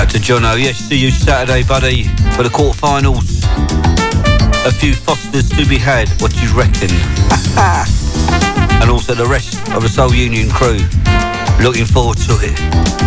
To Jono, yes, see you Saturday, buddy, for the quarterfinals. A few Fosters to be had, what do you reckon? And also the rest of the Soul Union crew. Looking forward to it.